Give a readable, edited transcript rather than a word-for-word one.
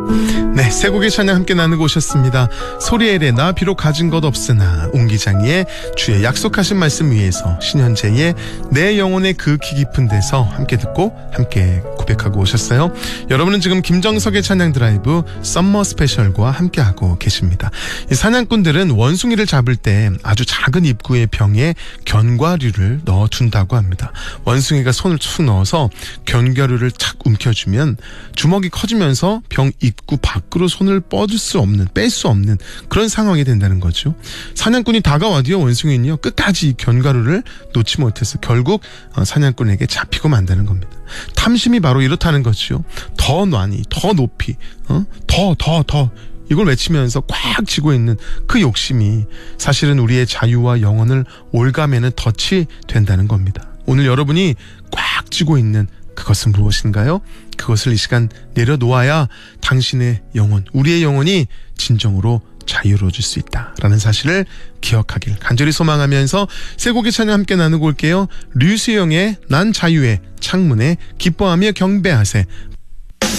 네, 세 곡의 찬양 함께 나누고 오셨습니다. 소리엘의 나 비록 가진 것 없으나, 옹기장의 주의 약속하신 말씀 위에서, 신현재의 내 영혼의 극히 깊은 데서 함께 듣고 함께 고백하고 오셨어요. 여러분은 지금 김정석의 찬양 드라이브 썸머 스페셜과 함께하고 계십니다. 이 사냥꾼들은 원숭이를 잡을 때 아주 작은 입구의 병에 견과류를 넣어준다고 합니다. 원숭이가 손을 툭 넣어서 견과류를 착 움켜주면 주먹이 커지면서 병 입구 밖으로 손을 뺄 수 없는 그런 상황이 된다는 거죠. 사냥꾼이 다가와도요, 원숭이는요 끝까지 견과류를 놓지 못해서 결국 사냥꾼에게 잡히고 만다는 겁니다. 탐심이 바로 이렇다는 거죠. 더 많이, 더 높이, 더 이걸 외치면서 꽉 쥐고 있는 그 욕심이 사실은 우리의 자유와 영혼을 올가매는 덫이 된다는 겁니다. 오늘 여러분이 꽉 쥐고 있는 그것은 무엇인가요? 그것을 이 시간 내려놓아야 당신의 영혼, 우리의 영혼이 진정으로 자유로워질 수 있다라는 사실을 기억하길 간절히 소망하면서 세 곡의 찬양 함께 나누고 올게요. 류수영의 난 자유의 창문에 기뻐하며 경배하세,